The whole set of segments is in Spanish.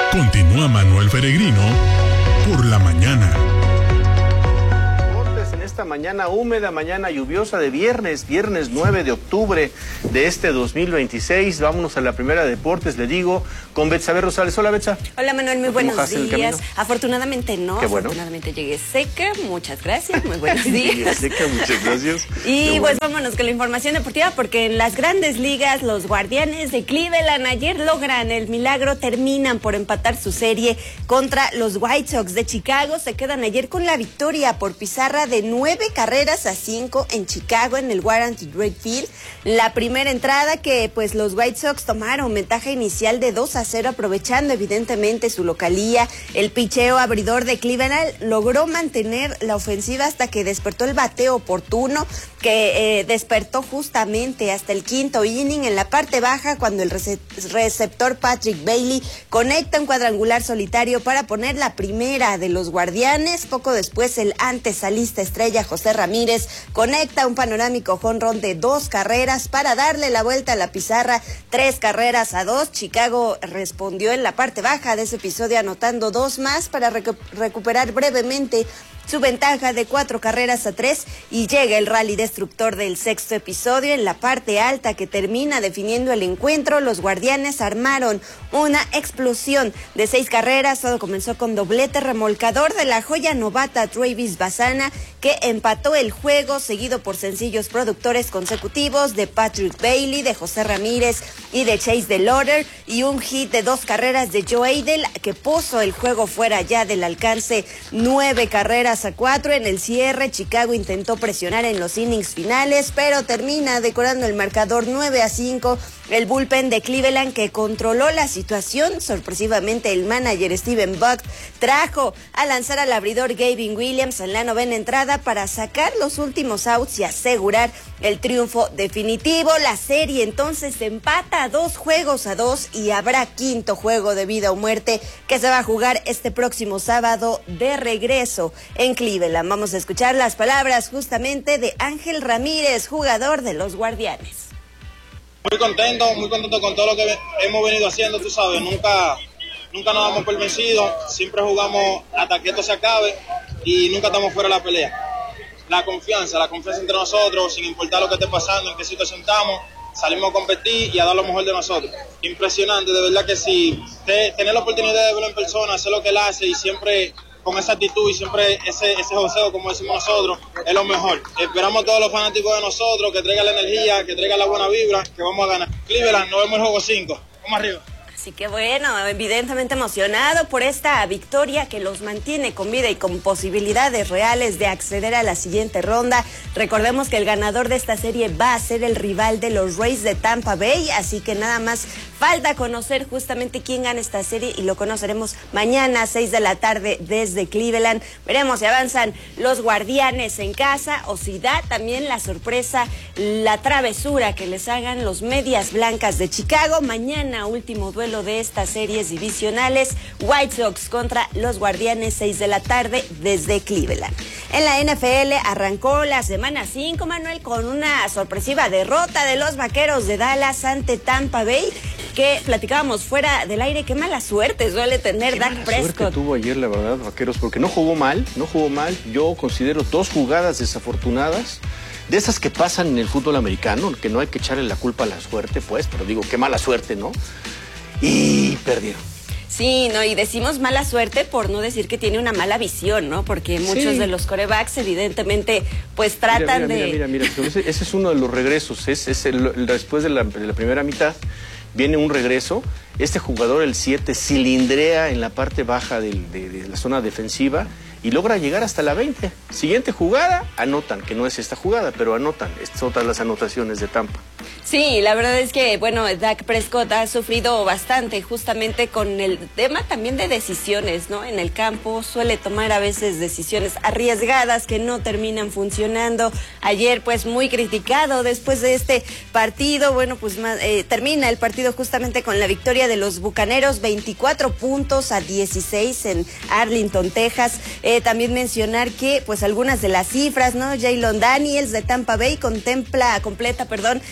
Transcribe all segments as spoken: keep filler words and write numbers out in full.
Continúa Manuel Peregrino por la mañana. Esta mañana húmeda, mañana lluviosa de viernes, viernes nueve de octubre de este dos mil veintiséis. Vámonos a la primera de deportes, le digo, con Betsabe Rosales. Hola, Betsa. Hola, Manuel, muy buenos días. Afortunadamente no, Qué bueno. Afortunadamente llegué seca, muchas gracias, muy buenos días. Llegué seca, muchas gracias. Y Qué pues bueno. vámonos con la información deportiva, porque en las grandes ligas, los Guardianes de Cleveland ayer logran el milagro, terminan por empatar su serie contra los White Sox de Chicago. Se quedan ayer con la victoria por pizarra de nueve carreras a cinco en Chicago, en el Guaranteed Rate Field. La primera entrada que pues los White Sox tomaron ventaja inicial de dos a cero, aprovechando evidentemente su localía. El picheo abridor de Cleveland logró mantener la ofensiva hasta que despertó el bateo oportuno, que eh, despertó justamente hasta el quinto inning en la parte baja, cuando el rece- receptor Patrick Bailey conecta un cuadrangular solitario para poner la primera de los Guardianes. Poco después, el antesalista estrella José Ramírez conecta un panorámico jonrón de dos carreras para darle la vuelta a la pizarra, tres carreras a dos. Chicago respondió en la parte baja de ese episodio anotando dos más para recu- recuperar brevemente su ventaja de cuatro carreras a tres, y llega el rally destructor del sexto episodio. En la parte alta que termina definiendo el encuentro, los Guardianes armaron una explosión de seis carreras. Todo comenzó con doblete remolcador de la joya novata Travis Bassana, que empató el juego, seguido por sencillos productores consecutivos de Patrick Bailey, de José Ramírez y de Chase DeLauder, y un hit de dos carreras de Joe Adell, que puso el juego fuera ya del alcance. Nueve carreras a cuatro. En el cierre, Chicago intentó presionar en los innings finales, pero termina decorando el marcador nueve a cinco. El bullpen de Cleveland, que controló la situación. Sorpresivamente, el manager Steven Buck trajo a lanzar al abridor Gavin Williams en la novena entrada para sacar los últimos outs y asegurar el triunfo definitivo. La serie entonces se empata a dos juegos a dos, y habrá quinto juego de vida o muerte que se va a jugar este próximo sábado de regreso en Cleveland. Vamos a escuchar las palabras justamente de Ángel Ramírez, jugador de los Guardianes. Muy contento, muy contento con todo lo que hemos venido haciendo, tú sabes, nunca, nunca nos damos por vencidos, siempre jugamos hasta que esto se acabe y nunca estamos fuera de la pelea. La confianza, la confianza entre nosotros, sin importar lo que esté pasando, en qué situación estamos, salimos a competir y a dar lo mejor de nosotros. Impresionante, de verdad que sí, de, tener la oportunidad de verlo en persona, hacer lo que él hace y siempre con esa actitud y siempre ese, ese joseo, como decimos nosotros, es lo mejor. Esperamos a todos los fanáticos de nosotros que traigan la energía, que traigan la buena vibra, que vamos a ganar. Cleveland, nos vemos en el juego cinco. Vamos arriba. Así que bueno, evidentemente emocionado por esta victoria que los mantiene con vida y con posibilidades reales de acceder a la siguiente ronda. Recordemos que el ganador de esta serie va a ser el rival de los Rays de Tampa Bay, así que nada más falta conocer justamente quién gana esta serie, y lo conoceremos mañana a seis de la tarde desde Cleveland. Veremos si avanzan los Guardianes en casa o si da también la sorpresa, la travesura que les hagan los Medias Blancas de Chicago. Mañana, último duelo de estas series divisionales, White Sox contra los Guardianes, seis de la tarde desde Cleveland. En la N F L arrancó la semana cinco, Manuel, con una sorpresiva derrota de los Vaqueros de Dallas ante Tampa Bay, que platicábamos fuera del aire. Qué mala suerte suele tener Dak Prescott. Qué mala suerte tuvo ayer, la verdad, Vaqueros, porque no jugó mal, no jugó mal. Yo considero dos jugadas desafortunadas, de esas que pasan en el fútbol americano, que no hay que echarle la culpa a la suerte, pues, pero digo, qué mala suerte, ¿no? Y perdieron. Sí, no, y decimos mala suerte por no decir que tiene una mala visión, ¿no? Porque muchos Sí. de los quarterbacks evidentemente pues tratan mira, mira, de... Mira, mira, mira, ese, ese es uno de los regresos, es, es el, el, después de la, de la primera mitad viene un regreso. Este jugador, el siete, cilindrea en la parte baja del, de, de la zona defensiva y logra llegar hasta la veinte. Siguiente jugada, anotan, que no es esta jugada, pero anotan, estas otras las anotaciones de Tampa. Sí, la verdad es que, bueno, Dak Prescott ha sufrido bastante justamente con el tema también de decisiones, ¿no? En el campo suele tomar a veces decisiones arriesgadas que no terminan funcionando. Ayer, pues, muy criticado después de este partido. Bueno, pues eh, termina el partido justamente con la victoria de los Bucaneros, veinticuatro puntos a dieciséis en Arlington, Texas. Eh, también mencionar que, pues, algunas de las cifras, ¿no? Jaylon Daniels de Tampa Bay contempla, completa, perdón, diecisiete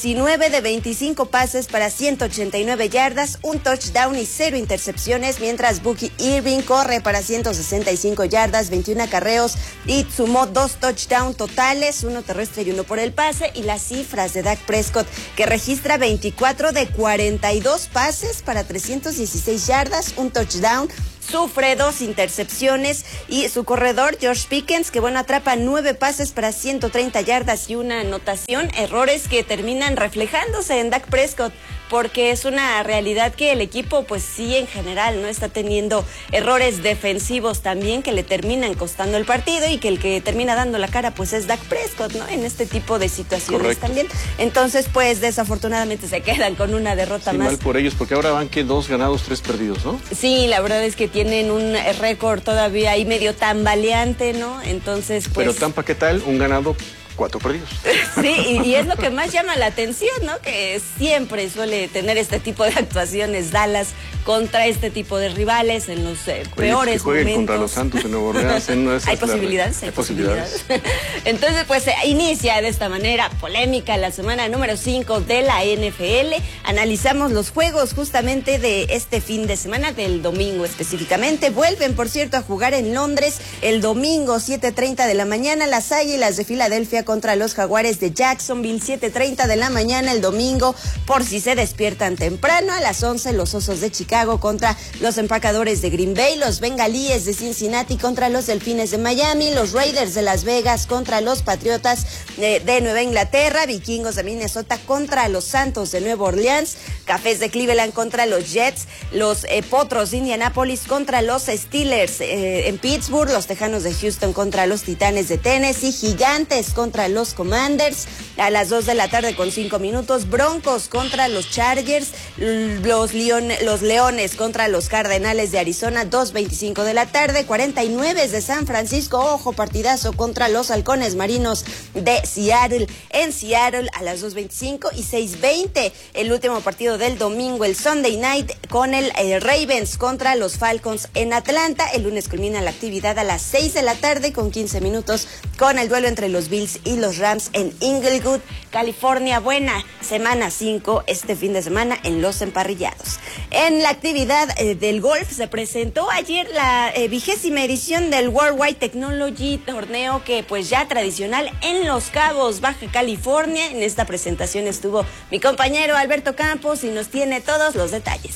diecinueve de veinticinco pases para ciento ochenta y nueve yardas, un touchdown y cero intercepciones, mientras Bucky Irving corre para ciento sesenta y cinco yardas, veintiún acarreos y sumó dos touchdowns totales, uno terrestre y uno por el pase. Y las cifras de Dak Prescott, que registra veinticuatro de cuarenta y dos pases para trescientas dieciséis yardas, un touchdown, sufre dos intercepciones, y su corredor George Pickens, que bueno, atrapa nueve pases para ciento treinta yardas y una anotación. Errores que terminan reflejándose en Dak Prescott, porque es una realidad que el equipo pues sí en general no está teniendo errores defensivos también que le terminan costando el partido, y que el que termina dando la cara pues es Dak Prescott, ¿no? En este tipo de situaciones. Correcto. También. Entonces pues desafortunadamente se quedan con una derrota sí, más. Mal por ellos, porque ahora van que dos ganados, tres perdidos, ¿no? Sí, la verdad es que tienen un récord todavía ahí medio tambaleante, ¿no? Entonces pues... Pero Tampa, ¿qué tal? Un ganado, cuatro perdidos. Sí, y, y es lo que más llama la atención, ¿no? Que siempre suele tener este tipo de actuaciones Dallas contra este tipo de rivales en los eh, Oye, peores que jueguen momentos. contra los Santos de Nueva Orleans. ¿eh? No, hay posibilidades, hay, hay posibilidades. posibilidades. Entonces, pues eh, inicia de esta manera polémica la semana número cinco de la N F L. Analizamos los juegos justamente de este fin de semana, del domingo específicamente. Vuelven, por cierto, a jugar en Londres el domingo, siete treinta de la mañana, las Águilas de Filadelfia contra los Jaguares de Jacksonville, siete treinta de la mañana el domingo, por si se despiertan temprano. A las once, los Osos de Chicago contra los Empacadores de Green Bay, los Bengalíes de Cincinnati contra los Delfines de Miami, los Raiders de Las Vegas contra los Patriotas de, de Nueva Inglaterra, Vikingos de Minnesota contra los Santos de Nueva Orleans, Cafés de Cleveland contra los Jets, los eh, Potros de Indianápolis contra los Steelers eh, en Pittsburgh, los Tejanos de Houston contra los Titanes de Tennessee, Gigantes contra los Commanders. A las dos de la tarde con cinco minutos, Broncos contra los Chargers, los, Leon, los Leones contra los Cardenales de Arizona, dos veinticinco de la tarde, cuarenta y nueve de San Francisco, ojo, partidazo contra los Halcones Marinos de Seattle en Seattle a las dos veinticinco, y seis veinte el último partido del domingo, el Sunday Night, con el eh, Ravens contra los Falcons en Atlanta. El lunes culmina la actividad a las seis de la tarde con quince minutos con el duelo entre los Bills y los Rams en Inglewood, California. Buena semana cinco este fin de semana en los emparrillados. En la actividad eh, del golf se presentó ayer la eh, vigésima edición del Worldwide Technology, torneo que pues ya tradicional en Los Cabos, Baja California. En esta presentación estuvo mi compañero Alberto Campos y nos tiene todos los detalles.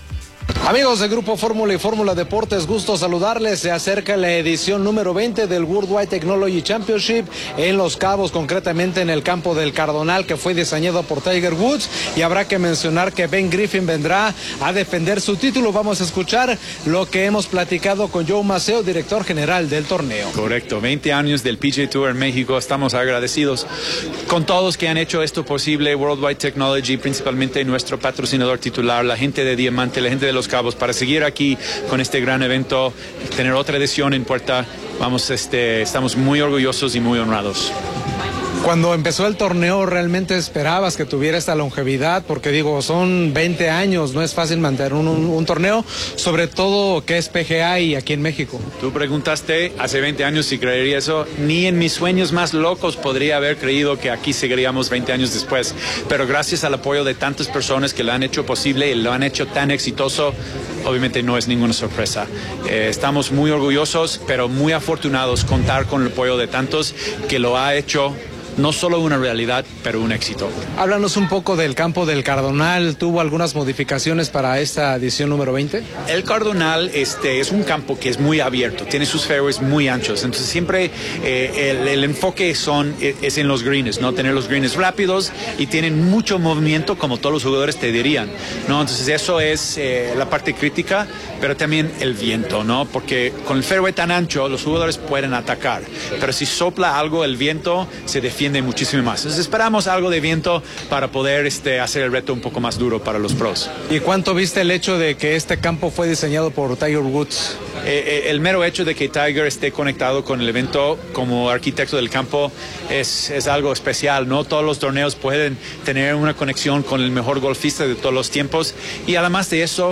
Amigos de Grupo Fórmula y Fórmula Deportes, gusto saludarles. Se acerca la edición número veinte del Worldwide Technology Championship en Los Cabos, concretamente en el campo del Cardonal, que fue diseñado por Tiger Woods, y habrá que mencionar que Ben Griffin vendrá a defender su título. Vamos a escuchar lo que hemos platicado con Joe Maceo, director general del torneo. Correcto, veinte años del P G A Tour en México. Estamos agradecidos con todos que han hecho esto posible. Worldwide Technology, principalmente nuestro patrocinador titular, la gente de Diamante, la gente de Los Cabos, para seguir aquí con este gran evento, tener otra edición en puerta. Vamos, este, estamos muy orgullosos y muy honrados. Cuando empezó el torneo, ¿realmente esperabas que tuviera esta longevidad? Porque digo, son veinte años, no es fácil mantener un, un, un torneo, sobre todo que es P G A y aquí en México. Tú preguntaste hace veinte años si creería eso. Ni en mis sueños más locos podría haber creído que aquí seguiríamos veinte años después. Pero gracias al apoyo de tantas personas que lo han hecho posible y lo han hecho tan exitoso, obviamente no es ninguna sorpresa. Eh, estamos muy orgullosos, pero muy afortunados contar con el apoyo de tantos que lo ha hecho no solo una realidad, pero un éxito. Háblanos un poco del campo del Cardonal. ¿Tuvo algunas modificaciones para esta edición número veinte? El Cardonal este, es un campo que es muy abierto, tiene sus fairways muy anchos, entonces siempre eh, el, el enfoque son, es en los greens, ¿no? Tener los greens rápidos y tienen mucho movimiento, como todos los jugadores te dirían, ¿no? Entonces eso es eh, la parte crítica, pero también el viento, ¿no? Porque con el fairway tan ancho, los jugadores pueden atacar, pero si sopla algo el viento, se defiende muchísimo más. Entonces esperamos algo de viento para poder este, hacer el reto un poco más duro para los pros. ¿Y cuánto viste el hecho de que este campo fue diseñado por Tiger Woods? Eh, eh, el mero hecho de que Tiger esté conectado con el evento como arquitecto del campo es, es algo especial, ¿no? Todos los torneos pueden tener una conexión con el mejor golfista de todos los tiempos, y además de eso,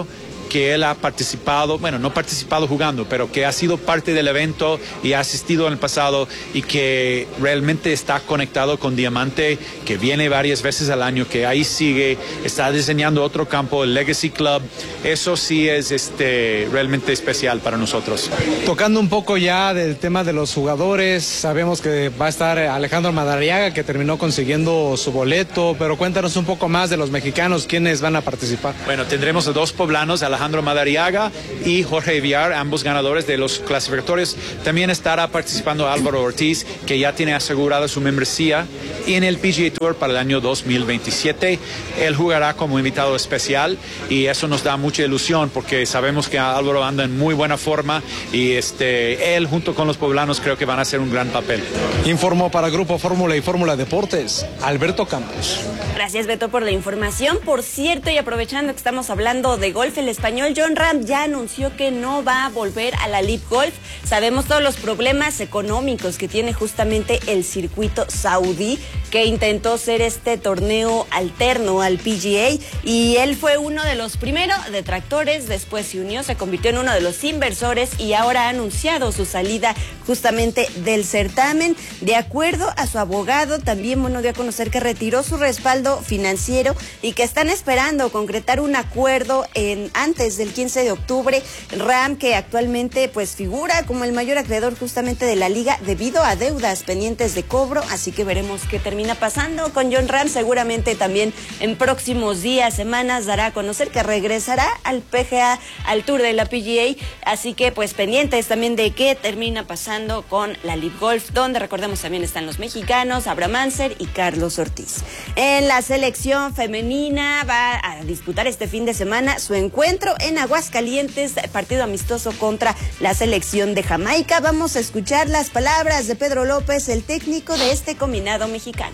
que él ha participado, bueno, no participado jugando, pero que ha sido parte del evento y ha asistido en el pasado y que realmente está conectado con Diamante, que viene varias veces al año, que ahí sigue, está diseñando otro campo, el Legacy Club. Eso sí es este, realmente especial para nosotros. Tocando un poco ya del tema de los jugadores, sabemos que va a estar Alejandro Madariaga, que terminó consiguiendo su boleto, pero cuéntanos un poco más de los mexicanos, ¿quiénes van a participar? Bueno, tendremos a dos poblanos, Alejandro Madariaga y Jorge Villar, ambos ganadores de los clasificatorios. También estará participando Álvaro Ortiz, que ya tiene asegurada su membresía en el P G A Tour para el año dos mil veintisiete. Él jugará como invitado especial y eso nos da mucha ilusión porque sabemos que Álvaro anda en muy buena forma y este, él junto con los poblanos creo que van a hacer un gran papel. Informó para Grupo Fórmula y Fórmula Deportes, Alberto Campos. Gracias, Beto, por la información. Por cierto, y aprovechando que estamos hablando de golf, el español Jon Rahm ya anunció que no va a volver a la LIV Golf. Sabemos todos los problemas económicos que tiene justamente el circuito saudí, que intentó ser este torneo alterno al P G A, y él fue uno de los primeros detractores, después se unió, se convirtió en uno de los inversores y ahora ha anunciado su salida justamente del certamen. De acuerdo a su abogado, también bueno, dio a conocer que retiró su respaldo financiero y que están esperando concretar un acuerdo en antes del quince de octubre. Rahm, que actualmente pues figura como el mayor acreedor justamente de la liga debido a deudas pendientes de cobro, así que veremos qué termina pasando con Jon Rahm. Seguramente también en próximos días, semanas dará a conocer que regresará al P G A, al Tour de la P G A, así que pues pendientes también de qué termina pasando con la LIV Golf, donde recordemos también están los mexicanos Abraham Ancer y Carlos Ortiz. En la selección femenina va a disputar este fin de semana su encuentro en Aguascalientes, partido amistoso contra la selección de Jamaica. Vamos a escuchar las palabras de Pedro López, el técnico de este combinado mexicano.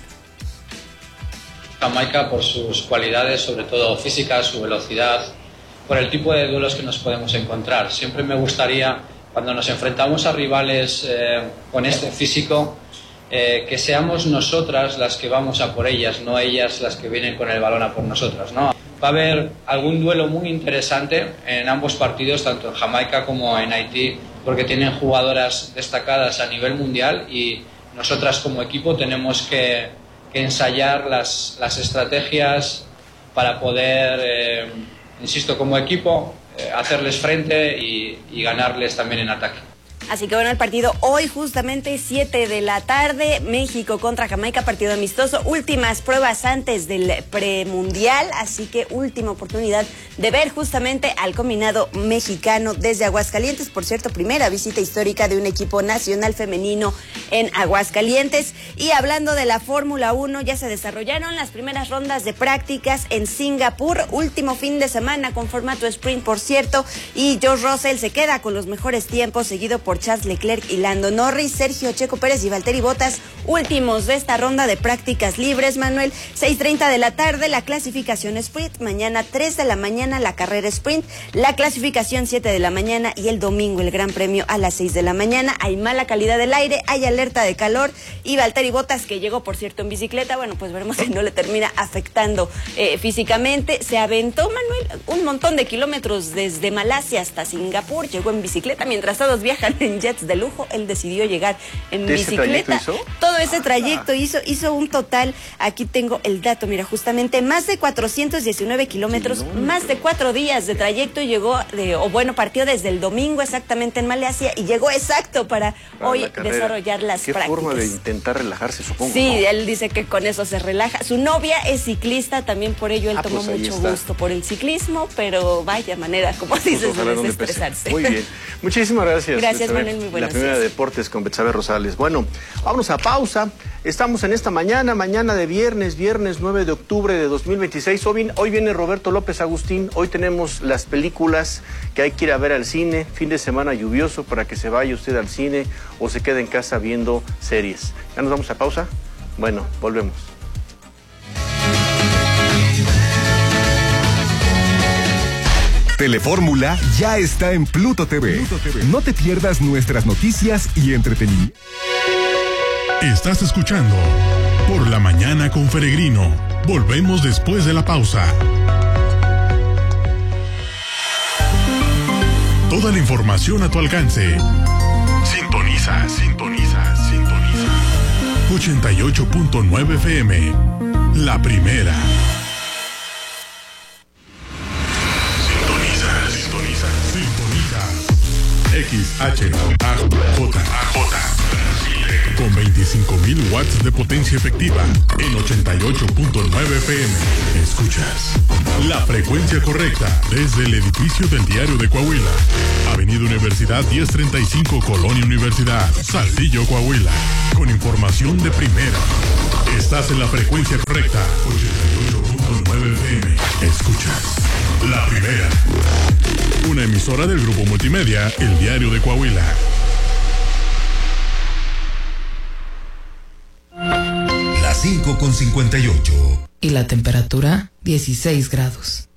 Jamaica por sus cualidades, sobre todo físicas, su velocidad, por el tipo de duelos que nos podemos encontrar. Siempre me gustaría, cuando nos enfrentamos a rivales eh, con este físico, eh, que seamos nosotras las que vamos a por ellas, no ellas las que vienen con el balón a por nosotras, ¿no? Va a haber algún duelo muy interesante en ambos partidos, tanto en Jamaica como en Haití, porque tienen jugadoras destacadas a nivel mundial y nosotras como equipo tenemos que, que ensayar las, las estrategias para poder, eh, insisto, como equipo, eh, hacerles frente y, y ganarles también en ataque. Así que bueno, el partido hoy justamente siete de la tarde, México contra Jamaica, partido amistoso, últimas pruebas antes del premundial, así que última oportunidad de ver justamente al combinado mexicano desde Aguascalientes. Por cierto, primera visita histórica de un equipo nacional femenino en Aguascalientes. Y hablando de la Fórmula uno, ya se desarrollaron las primeras rondas de prácticas en Singapur, último fin de semana con formato sprint, por cierto, y George Russell se queda con los mejores tiempos, seguido por Charles Leclerc y Lando Norris. Sergio Checo Pérez y Valtteri Bottas, últimos de esta ronda de prácticas libres. Manuel, seis treinta de la tarde la clasificación sprint, mañana tres de la mañana la carrera sprint, la clasificación siete de la mañana y el domingo el gran premio a las seis de la mañana. Hay mala calidad del aire, hay alerta de calor y Valtteri Bottas, que llegó por cierto en bicicleta, bueno pues veremos si no le termina afectando eh, físicamente. Se aventó, Manuel, un montón de kilómetros desde Malasia hasta Singapur, llegó en bicicleta, mientras todos viajan en jets de lujo, él decidió llegar en bicicleta. ¿Hizo? Todo ese trayecto hizo, hizo un total, aquí tengo el dato, mira, justamente más de cuatrocientos diecinueve kilómetros, sí, no. más de cuatro días de trayecto, y llegó, de, o bueno, partió desde el domingo exactamente en Malasia y llegó exacto para, para hoy desarrollar las Qué prácticas. Qué forma de intentar relajarse, supongo. Sí, ¿no? él dice que con eso se relaja. Su novia es ciclista, también por ello él ah, tomó pues mucho está. gusto por el ciclismo, pero vaya manera, como dices, pues de desestresarse. Muy bien, muchísimas gracias. Gracias, Manuel, muy buenas. La primera de Deportes con Betsabe Rosales. Bueno, vamos a pausa. Estamos en esta mañana, mañana de viernes, viernes nueve de octubre de dos mil veintiséis. Hoy viene, hoy viene Roberto López Agustín. Hoy tenemos las películas que hay que ir a ver al cine. Fin de semana lluvioso para que se vaya usted al cine o se quede en casa viendo series. ¿Ya nos vamos a pausa? Bueno, volvemos. Telefórmula ya está en Pluto T V. Pluto T V. No te pierdas nuestras noticias y entretenimiento. Estás escuchando Por la Mañana con Peregrino. Volvemos después de la pausa. toda la información a tu alcance. Sintoniza, sintoniza, sintoniza. ochenta y ocho punto nueve F M. La primera. Sintoniza, sintoniza, sintoniza. X H A J con veinticinco mil watts de potencia efectiva en ochenta y ocho punto nueve F M. Escuchas la frecuencia correcta desde el edificio del Diario de Coahuila. Avenida Universidad diez treinta y cinco, Colonia Universidad, Saltillo, Coahuila. Con información de primera. Estás en la frecuencia correcta. ochenta y ocho punto nueve F M. Escuchas la primera. Una emisora del Grupo Multimedia, El Diario de Coahuila. cinco con cincuenta y ocho. Y la temperatura, dieciséis grados.